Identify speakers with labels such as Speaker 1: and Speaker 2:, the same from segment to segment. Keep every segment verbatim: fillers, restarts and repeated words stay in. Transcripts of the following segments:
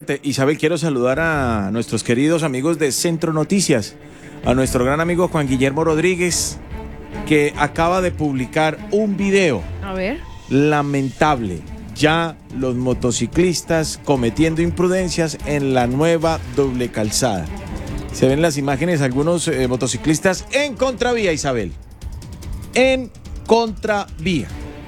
Speaker 1: Imagínate, Isabel, quiero saludar a nuestros queridos amigos de Centro Noticias, a nuestro gran amigo Juan Guillermo Rodríguez, que acaba de publicar un video.
Speaker 2: A ver.
Speaker 1: Lamentable. Ya los motociclistas cometiendo imprudencias en la nueva doble calzada. Se ven las imágenes, algunos eh, motociclistas en contravía, Isabel. En contravía.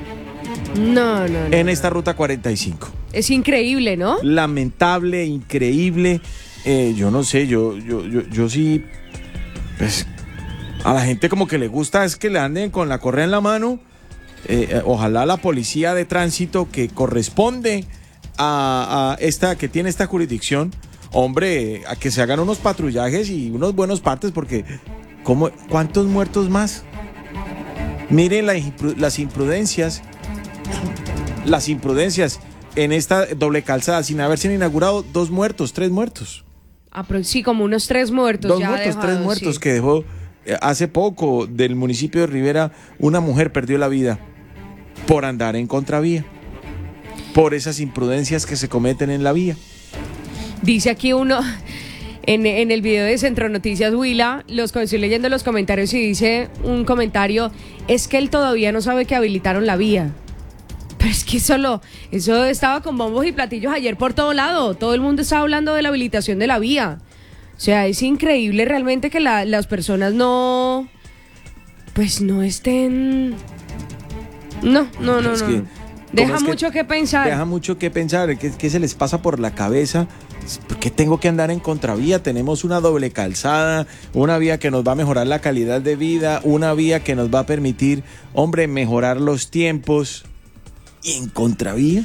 Speaker 2: No, no, no.
Speaker 1: En esta ruta cuarenta y cinco.
Speaker 2: Es increíble, ¿no?
Speaker 1: Lamentable, increíble. Eh, yo no sé, yo, yo, yo, yo sí. Pues, a la gente como que le gusta es que le anden con la correa en la mano. Eh, ojalá la policía de tránsito que corresponde a, a esta, que tiene esta jurisdicción, hombre, a que se hagan unos patrullajes y unos buenos partes, porque ¿cómo, ¿cuántos muertos más? Miren la, las imprudencias, las imprudencias en esta doble calzada, sin haberse inaugurado, dos muertos, tres muertos.
Speaker 2: Ah, pero sí, como unos tres muertos.
Speaker 1: Dos
Speaker 2: ya
Speaker 1: muertos,
Speaker 2: dejado,
Speaker 1: tres muertos
Speaker 2: sí.
Speaker 1: que dejó eh, hace poco del municipio de Rivera. Una mujer perdió la vida por andar en contravía, por esas imprudencias que se cometen en la vía.
Speaker 2: Dice aquí uno, en, en el video de Centro Noticias Huila, los estoy leyendo los comentarios y dice un comentario, es que él todavía no sabe que habilitaron la vía. Pero es que solo, eso estaba con bombos y platillos ayer por todo lado, todo el mundo estaba hablando de la habilitación de la vía. O sea, es increíble realmente que la, las personas no, pues no estén... No, no, no,
Speaker 1: Es
Speaker 2: no.
Speaker 1: que,
Speaker 2: Deja
Speaker 1: es que
Speaker 2: mucho que pensar.
Speaker 1: Deja mucho que pensar. ¿Qué, qué se les pasa por la cabeza? ¿Por qué tengo que andar en contravía? Tenemos una doble calzada, una vía que nos va a mejorar la calidad de vida, una vía que nos va a permitir, hombre, mejorar los tiempos. ¿Y en contravía?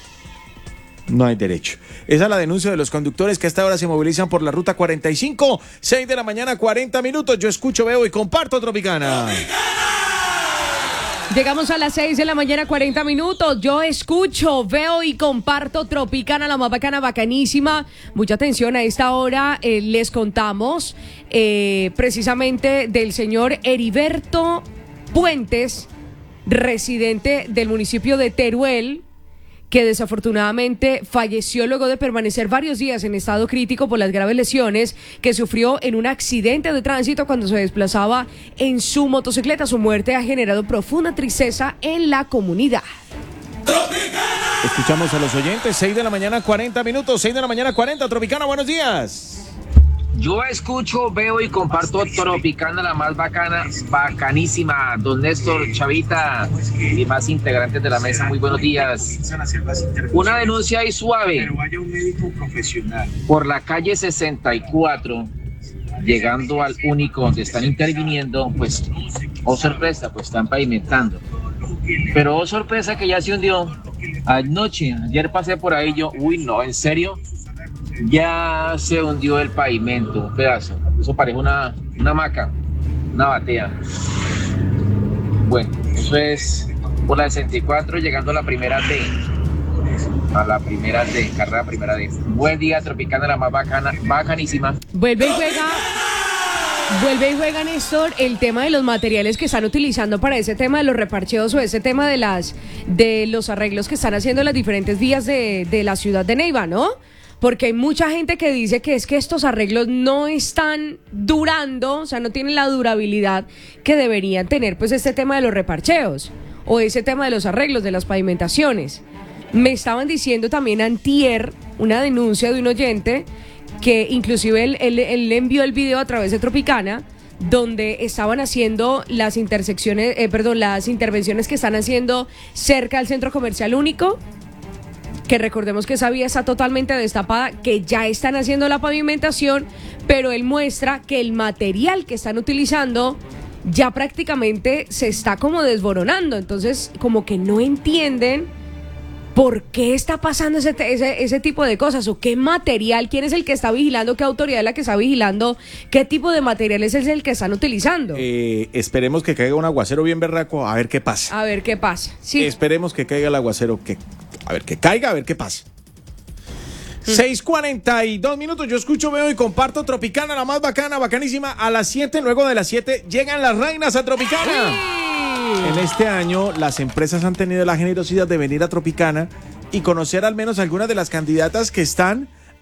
Speaker 1: No hay derecho. Esa es la denuncia de los conductores que a esta hora se movilizan por la ruta cuarenta y cinco, seis de la mañana, cuarenta minutos. Yo escucho, veo y comparto Tropicana.
Speaker 2: Llegamos a las seis de la mañana, cuarenta minutos. Yo escucho, veo y comparto Tropicana, la más bacana, bacanísima. Mucha atención a esta hora. Eh, les contamos eh, precisamente del señor Heriberto Puentes, residente del municipio de Teruel, que desafortunadamente falleció luego de permanecer varios días en estado crítico por las graves lesiones que sufrió en un accidente de tránsito cuando se desplazaba en su motocicleta. Su muerte ha generado profunda tristeza en la comunidad.
Speaker 1: Escuchamos a los oyentes, seis de la mañana, cuarenta minutos, seis de la mañana, cuarenta, Tropicana, buenos días.
Speaker 3: Yo escucho, veo y comparto Tropicana, la más bacana, bacanísima. Don Néstor, Chavita y más integrantes de la mesa, muy buenos días. Una denuncia ahí suave. Por la calle sesenta y cuatro, llegando al único donde están interviniendo, pues, oh sorpresa, pues están pavimentando. Pero oh sorpresa que ya se hundió. Anoche, ayer pasé por ahí yo, uy no, ¿en serio? Ya se hundió el pavimento, un pedazo. Eso parece una, una hamaca, una batea. Bueno, eso es por la sesenta y cuatro, llegando a la primera D. A la primera D, carrera primera D. Buen día, Tropicana, la más bacana, bacanísima.
Speaker 2: Vuelve y juega. Vuelve y juega, Néstor, el tema de los materiales que están utilizando para ese tema de los reparcheos o ese tema de las de los arreglos que están haciendo en las diferentes vías de, de la ciudad de Neiva, ¿no? Porque hay mucha gente que dice que es que estos arreglos no están durando, o sea, no tienen la durabilidad que deberían tener, pues, este tema de los reparcheos o ese tema de los arreglos de las pavimentaciones. Me estaban diciendo también antier una denuncia de un oyente que inclusive él, él, él envió el video a través de Tropicana, donde estaban haciendo las intersecciones, eh, perdón, las intervenciones que están haciendo cerca del Centro Comercial Único, que recordemos que esa vía está totalmente destapada, que ya están haciendo la pavimentación, pero él muestra que el material que están utilizando ya prácticamente se está como desboronando. Entonces, como que no entienden por qué está pasando ese, ese, ese tipo de cosas, o qué material, quién es el que está vigilando, qué autoridad es la que está vigilando, qué tipo de materiales es el que están utilizando.
Speaker 1: Eh, esperemos que caiga un aguacero bien berraco, a ver qué pasa.
Speaker 2: A ver qué pasa. Sí.
Speaker 1: Esperemos que caiga el aguacero, que a ver que caiga, a ver qué pasa. Mm. seis cuarenta y dos minutos, yo escucho, veo y comparto Tropicana, la más bacana, bacanísima. A las siete, luego de las siete, llegan las reinas a Tropicana. ¡Sí! En este año, las empresas han tenido la generosidad de venir a Tropicana y conocer al menos algunas de las candidatas que están